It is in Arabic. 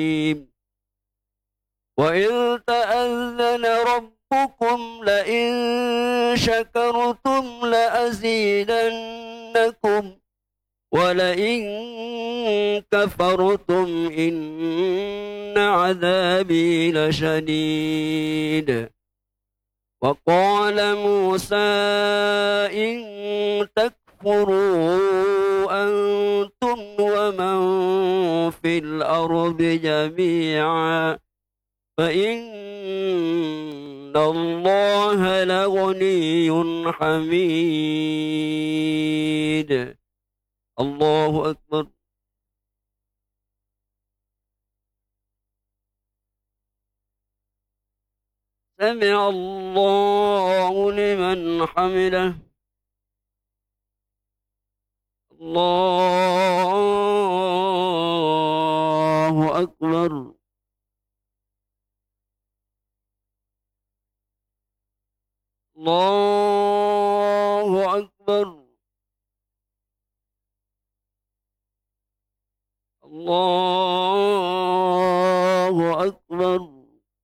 وإذ تأذن ربكم لئن شكرتم لأزيدنكم ولئن كفرتم إن عذابي لشديد. وقال موسى إن تكفروا أنتم ومن في الأرض جميعا فإن الله لغني حميد. الله أكبر. سمع الله لمن حمده. الله أكبر. الله أكبر. الله